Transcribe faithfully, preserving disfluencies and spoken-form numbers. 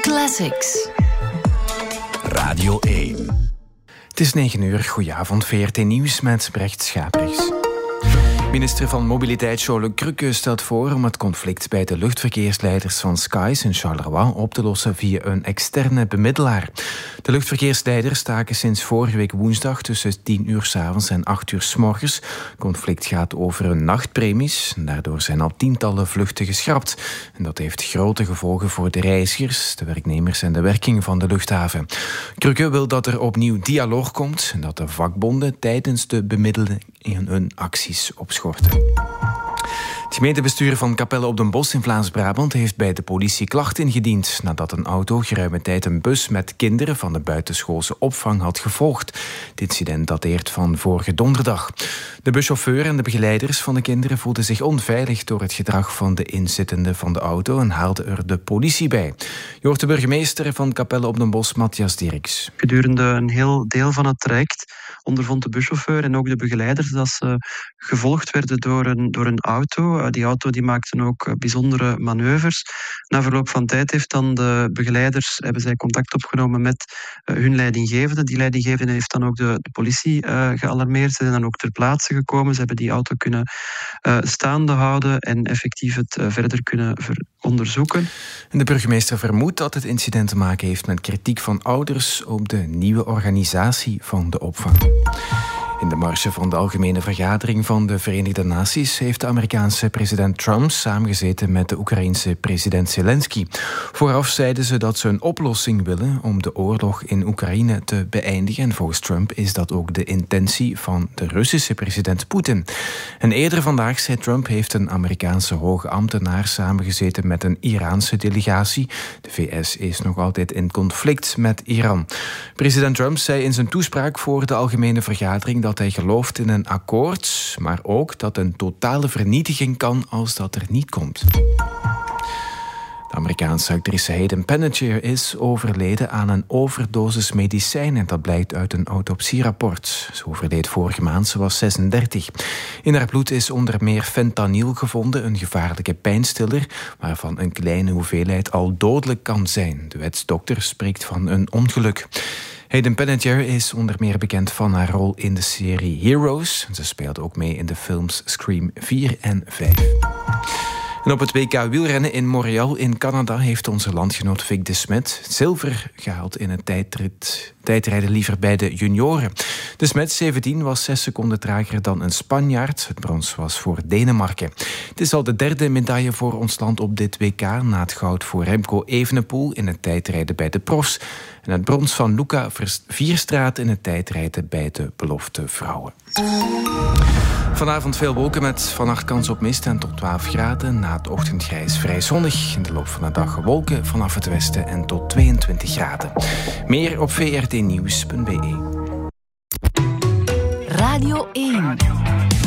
Classics. Radio één. Het is negen uur. Goedenavond, V R T Nieuws met Brecht Schapers. Minister van Mobiliteit Jole Krukke stelt voor om het conflict bij de luchtverkeersleiders van Skies in Charleroi op te lossen via een externe bemiddelaar. De luchtverkeersleiders staken sinds vorige week woensdag tussen tien uur 's avonds en acht uur 's morgens. Het conflict gaat over hun nachtpremies. Daardoor zijn al tientallen vluchten geschrapt. En dat heeft grote gevolgen voor de reizigers, de werknemers en de werking van de luchthaven. Krukke wil dat er opnieuw dialoog komt en dat de vakbonden tijdens de bemiddeling hun acties opschorten. Het gemeentebestuur van Capelle op den Bosch in Vlaams-Brabant heeft bij de politie klacht ingediend nadat een auto geruime tijd een bus met kinderen van de buitenschoolse opvang had gevolgd. Het incident dateert van vorige donderdag. De buschauffeur en de begeleiders van de kinderen voelden zich onveilig door het gedrag van de inzittenden van de auto en haalden er de politie bij. Je hoort de burgemeester van Capelle op den Bosch, Matthias Dirks. Gedurende een heel deel van het traject ondervond de buschauffeur en ook de begeleiders dat ze gevolgd werden door een, door een auto. Die auto die maakte ook bijzondere manoeuvres. Na verloop van tijd heeft dan de begeleiders hebben zij contact opgenomen met uh, hun leidinggevende. Die leidinggevende heeft dan ook de, de politie uh, gealarmeerd. Ze zijn dan ook ter plaatse gekomen. Ze hebben die auto kunnen uh, staande houden en effectief het uh, verder kunnen ver- onderzoeken. En de burgemeester vermoedt dat het incident te maken heeft met kritiek van ouders op de nieuwe organisatie van de opvang. In de marge van de Algemene Vergadering van de Verenigde Naties heeft de Amerikaanse president Trump samengezeten met de Oekraïense president Zelensky. Vooraf zeiden ze dat ze een oplossing willen om de oorlog in Oekraïne te beëindigen. En volgens Trump is dat ook de intentie van de Russische president Poetin. En eerder vandaag zei Trump heeft een Amerikaanse hoge ambtenaar samengezeten met een Iraanse delegatie. De V S is nog altijd in conflict met Iran. President Trump zei in zijn toespraak voor de Algemene Vergadering dat hij gelooft in een akkoord, maar ook dat een totale vernietiging kan als dat er niet komt. De Amerikaanse actrice Hayden Panettiere is overleden aan een overdosis medicijnen. Dat blijkt uit een autopsierapport. Ze overleed vorige maand, ze was zesendertig. In haar bloed is onder meer fentanyl gevonden, een gevaarlijke pijnstiller, waarvan een kleine hoeveelheid al dodelijk kan zijn. De wetsdokter spreekt van een ongeluk. Hayden Panettiere is onder meer bekend van haar rol in de serie Heroes. Ze speelt ook mee in de films Scream vier en vijf. En op het W K wielrennen in Montreal in Canada heeft onze landgenoot Vic de Smet zilver gehaald in het tijdrit, tijdrijden liever bij de junioren. De Smet, zeventien, was zes seconden trager dan een Spanjaard. Het brons was voor Denemarken. Het is al de derde medaille voor ons land op dit W K, na het goud voor Remco Evenepoel in het tijdrijden bij de profs en het brons van Luca Vierstraat in het tijdrijden bij de belofte vrouwen. Vanavond veel wolken met vannacht kans op mist en tot twaalf graden. Na het ochtendgrijs vrij zonnig. In de loop van de dag wolken vanaf het westen en tot tweeëntwintig graden. Meer op v r t nieuws punt b e. Radio één.